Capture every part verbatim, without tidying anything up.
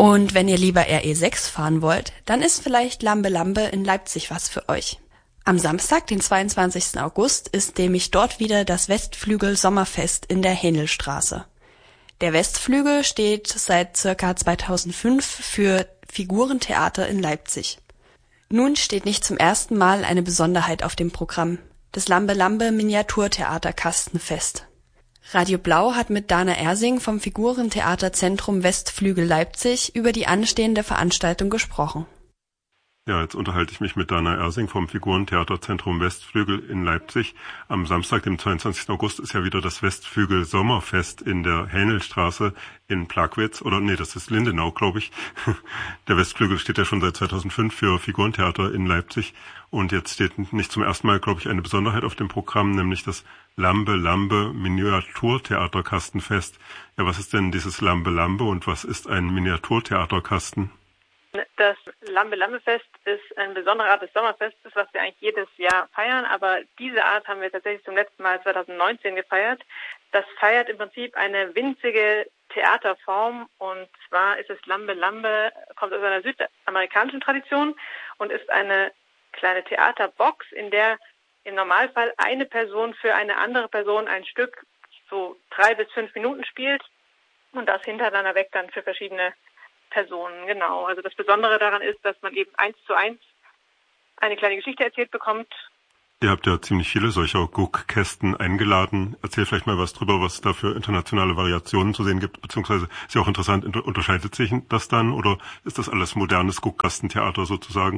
Und wenn ihr lieber R E sechs fahren wollt, dann ist vielleicht Lambe Lambe in Leipzig was für euch. Am Samstag, den zweiundzwanzigsten August, ist nämlich dort wieder das Westflügel Sommerfest in der Hähnelstraße. Der Westflügel steht seit circa zweitausendfünf für Figurentheater in Leipzig. Nun steht nicht zum ersten Mal eine Besonderheit auf dem Programm, das Lambe Lambe Miniaturtheater Kastenfest. Radio Blau hat mit Dana Ersing vom Figurentheaterzentrum Westflügel Leipzig über die anstehende Veranstaltung gesprochen. Ja, jetzt unterhalte ich mich mit Dana Ersing vom Figurentheaterzentrum Westflügel in Leipzig. Am Samstag, dem zweiundzwanzigsten August, ist ja wieder das Westflügel Sommerfest in der Hähnelstraße in Plagwitz. Oder nee, das ist Lindenau, glaube ich. Der Westflügel steht ja schon seit zweitausendfünf für Figurentheater in Leipzig. Und jetzt steht nicht zum ersten Mal, glaube ich, eine Besonderheit auf dem Programm, nämlich das Lambe Lambe Miniaturtheaterkastenfest. Ja, was ist denn dieses Lambe Lambe und was ist ein Miniaturtheaterkasten? Das Lambe-Lambe-Fest ist eine besondere Art des Sommerfestes, was wir eigentlich jedes Jahr feiern, aber diese Art haben wir tatsächlich zum letzten Mal zweitausendneunzehn gefeiert. Das feiert im Prinzip eine winzige Theaterform, und zwar ist es Lambe-Lambe, kommt aus einer südamerikanischen Tradition und ist eine kleine Theaterbox, in der im Normalfall eine Person für eine andere Person ein Stück so drei bis fünf Minuten spielt und das hintereinander weg dann für verschiedene Personen, genau. Also das Besondere daran ist, dass man eben eins zu eins eine kleine Geschichte erzählt bekommt. Ihr habt ja ziemlich viele solcher Guckkästen eingeladen. Erzähl vielleicht mal was drüber, was es da für internationale Variationen zu sehen gibt, beziehungsweise ist ja auch interessant, unterscheidet sich das dann oder ist das alles modernes Guckkastentheater sozusagen?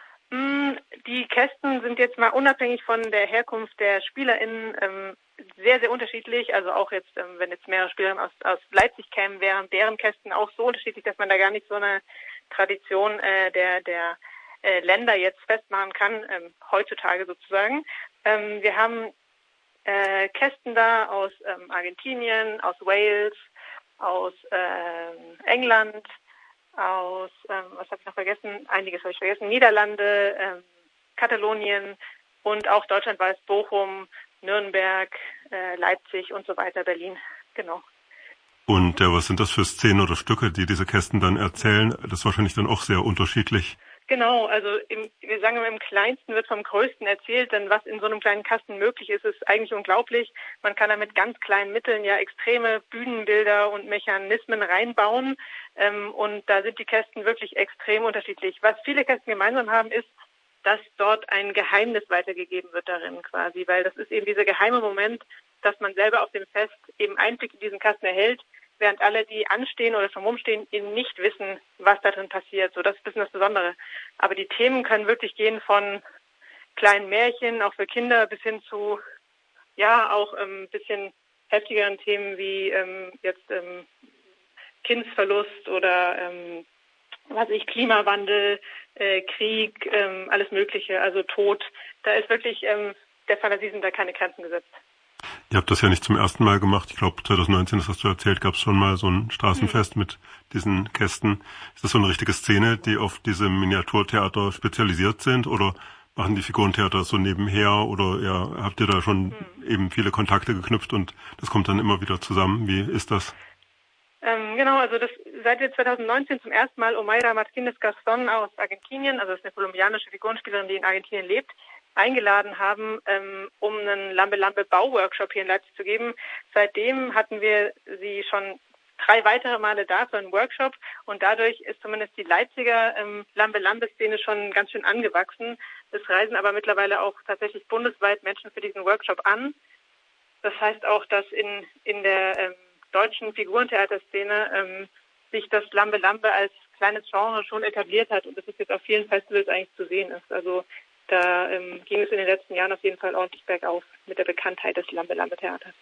Die Kästen sind jetzt mal unabhängig von der Herkunft der SpielerInnen ähm, sehr, sehr unterschiedlich. Also auch jetzt, ähm, wenn jetzt mehrere Spielerinnen aus, aus Leipzig kämen, wären deren Kästen auch so unterschiedlich, dass man da gar nicht so eine Tradition äh, der, der äh, Länder jetzt festmachen kann, ähm, heutzutage sozusagen. Ähm, wir haben äh, Kästen da aus ähm, Argentinien, aus Wales, aus ähm, England, aus, ähm, was habe ich noch vergessen? Einiges habe ich vergessen. Niederlande, ähm, Katalonien und auch deutschlandweit Bochum, Nürnberg, äh, Leipzig und so weiter, Berlin. Genau. Und ja, was sind das für Szenen oder Stücke, die diese Kästen dann erzählen? Das ist wahrscheinlich dann auch sehr unterschiedlich. Genau, also im, wir sagen immer, im Kleinsten wird vom Größten erzählt, denn was in so einem kleinen Kasten möglich ist, ist eigentlich unglaublich. Man kann da mit ganz kleinen Mitteln ja extreme Bühnenbilder und Mechanismen reinbauen, ähm, und da sind die Kästen wirklich extrem unterschiedlich. Was viele Kästen gemeinsam haben, ist, dass dort ein Geheimnis weitergegeben wird darin quasi, weil das ist eben dieser geheime Moment, dass man selber auf dem Fest eben Einblick in diesen Kasten erhält, während alle, die anstehen oder schon rumstehen, eben nicht wissen, was da drin passiert. So, das ist ein bisschen das Besondere. Aber die Themen können wirklich gehen von kleinen Märchen, auch für Kinder, bis hin zu, ja, auch ein ähm, bisschen heftigeren Themen wie ähm, jetzt ähm, Kindsverlust oder ähm, was weiß ich, Klimawandel, äh, Krieg, ähm, alles Mögliche, also Tod. Da ist wirklich ähm, der Fantasie sind da keine Grenzen gesetzt. Ihr habt das ja nicht zum ersten Mal gemacht. Ich glaube, zweitausendneunzehn, das hast du erzählt, gab es schon mal so ein Straßenfest mhm. mit diesen Kästen. Ist das so eine richtige Szene, die auf diese Miniaturtheater spezialisiert sind? Oder machen die Figurentheater so nebenher? Oder ja, habt ihr da schon mhm. eben viele Kontakte geknüpft und das kommt dann immer wieder zusammen? Wie ist das? Ähm, genau, also das seit wir zweitausendneunzehn zum ersten Mal Omayra Martinez Gaston aus Argentinien, also das ist eine kolumbianische Figurenspielerin, die in Argentinien lebt, eingeladen haben, ähm, um einen Lambe-Lambe-Bauworkshop hier in Leipzig zu geben. Seitdem hatten wir sie schon drei weitere Male da für einen Workshop und dadurch ist zumindest die Leipziger ähm, Lambe-Lambe-Szene schon ganz schön angewachsen. Es reisen aber mittlerweile auch tatsächlich bundesweit Menschen für diesen Workshop an. Das heißt auch, dass in, in der ähm, deutschen Figurentheaterszene ähm, sich das Lambe Lambe als kleines Genre schon etabliert hat und das ist jetzt auf vielen Festivals eigentlich zu sehen ist. Also da ähm, ging es in den letzten Jahren auf jeden Fall ordentlich bergauf mit der Bekanntheit des Lambe Lambe Theaters.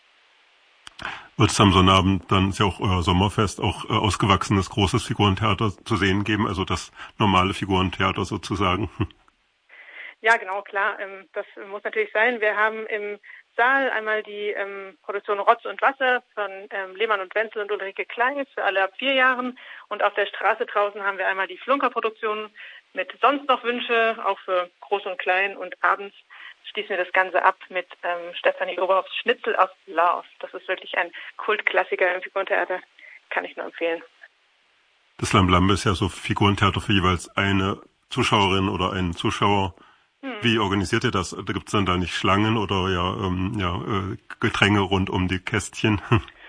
Wird es am Sonnabend, dann ist ja auch euer Sommerfest, auch äh, ausgewachsenes großes Figurentheater zu sehen geben, also das normale Figurentheater sozusagen? Ja, genau, klar. Ähm, das muss natürlich sein. Wir haben im Saal einmal die ähm, Produktion Rotz und Wasser von ähm, Lehmann und Wenzel und Ulrike Klein für alle ab vier Jahren. Und auf der Straße draußen haben wir einmal die Flunker-Produktion mit Sonst noch Wünsche, auch für Groß und Klein. Und abends schließen wir das Ganze ab mit ähm, Stefanie Oberhoffs Schnitzel of Love. Das ist wirklich ein Kultklassiker im Figurentheater. Kann ich nur empfehlen. Das Lambe-Lambe ist ja so Figurentheater für jeweils eine Zuschauerin oder einen Zuschauer. Hm. Wie organisiert ihr das? Da gibt's dann da nicht Schlangen oder ja, ähm, ja äh, Getränke rund um die Kästchen?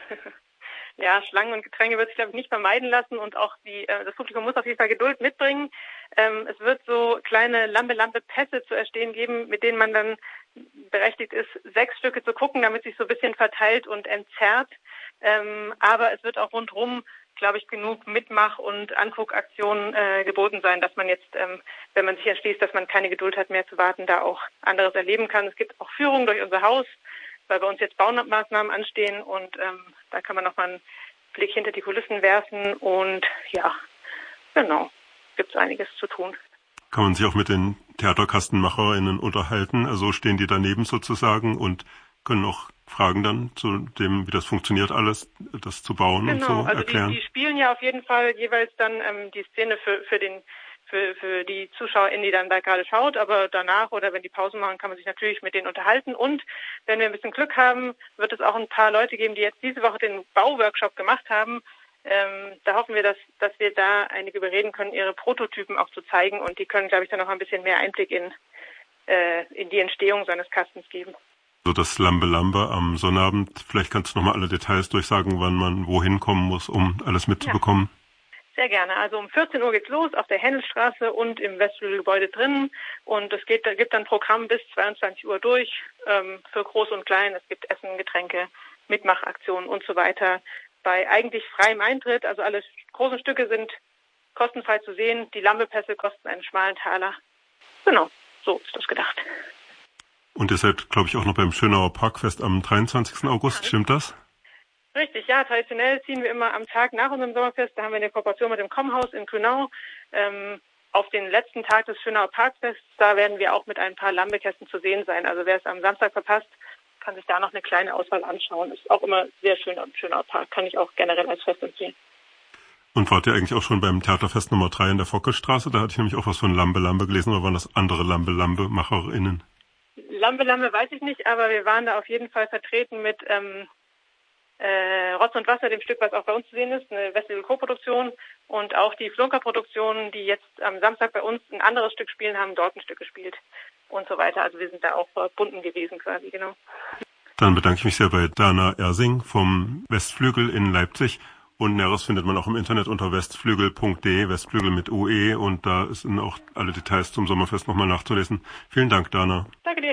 Ja, Schlangen und Getränke wird sich, glaube ich, nicht vermeiden lassen und auch die, äh, das Publikum muss auf jeden Fall Geduld mitbringen. Ähm, es wird so kleine Lambe-Lambe-Pässe zu erstehen geben, mit denen man dann berechtigt ist, sechs Stücke zu gucken, damit sich so ein bisschen verteilt und entzerrt. Ähm, aber es wird auch rundherum, glaube ich, genug Mitmach- und Anguckaktionen äh, geboten sein, dass man jetzt, ähm, wenn man sich entschließt, dass man keine Geduld hat mehr zu warten, da auch anderes erleben kann. Es gibt auch Führungen durch unser Haus, weil bei uns jetzt Baumaßnahmen anstehen und ähm, da kann man nochmal einen Blick hinter die Kulissen werfen und ja, genau, gibt es einiges zu tun. Kann man sich auch mit den TheaterkastenmacherInnen unterhalten? Also stehen die daneben sozusagen und können auch Fragen dann zu dem, wie das funktioniert alles, das zu bauen genau, und so also erklären? Die, die spielen ja auf jeden Fall jeweils dann ähm, die Szene für, für den Für, für die ZuschauerInnen, die dann da gerade schaut, aber danach oder wenn die Pausen machen, kann man sich natürlich mit denen unterhalten. Und wenn wir ein bisschen Glück haben, wird es auch ein paar Leute geben, die jetzt diese Woche den Bauworkshop gemacht haben. Ähm, da hoffen wir, dass, dass wir da einige überreden können, ihre Prototypen auch zu zeigen. Und die können, glaube ich, dann noch ein bisschen mehr Einblick in, äh, in die Entstehung so eines Kastens geben. So das Lambe-Lambe am Sonnabend. Vielleicht kannst du nochmal alle Details durchsagen, wann man wohin kommen muss, um alles mitzubekommen. Ja. Sehr gerne. Also um vierzehn Uhr geht's los auf der Hennelstraße und im Westflügelgebäude drin. Und es geht, gibt dann Programm bis zweiundzwanzig Uhr durch ähm, für Groß und Klein. Es gibt Essen, Getränke, Mitmachaktionen und so weiter. Bei eigentlich freiem Eintritt, also alle großen Stücke sind kostenfrei zu sehen. Die Lambepässe kosten einen schmalen Taler. Genau, so ist das gedacht. Und ihr seid, glaube ich, auch noch beim Schönauer Parkfest am dreiundzwanzigsten August. Stimmt das? Richtig, ja, traditionell ziehen wir immer am Tag nach unserem Sommerfest, da haben wir eine Kooperation mit dem Kommhaus in Grünau, ähm, auf den letzten Tag des Schönauer Parkfests, da werden wir auch mit ein paar Lambekästen zu sehen sein. Also wer es am Samstag verpasst, kann sich da noch eine kleine Auswahl anschauen. Ist auch immer sehr schön am Schönauer Park, kann ich auch generell als Fest empfehlen. Und wart ihr eigentlich auch schon beim Theaterfest Nummer drei in der Fockelstraße? Da hatte ich nämlich auch was von Lambe-Lambe gelesen, oder waren das andere Lambe-Lambe-MacherInnen? Lambe-Lambe weiß ich nicht, aber wir waren da auf jeden Fall vertreten mit ähm, Äh, Rotz und Wasser, dem Stück, was auch bei uns zu sehen ist, eine Westflügel-Co-Produktion und auch die Flunker-Produktionen, die jetzt am Samstag bei uns ein anderes Stück spielen, haben dort ein Stück gespielt und so weiter. Also wir sind da auch verbunden gewesen quasi, genau. Dann bedanke ich mich sehr bei Dana Ersing vom Westflügel in Leipzig und Näheres findet man auch im Internet unter westflügel punkt de, Westflügel mit U E und da sind auch alle Details zum Sommerfest nochmal nachzulesen. Vielen Dank, Dana. Danke dir.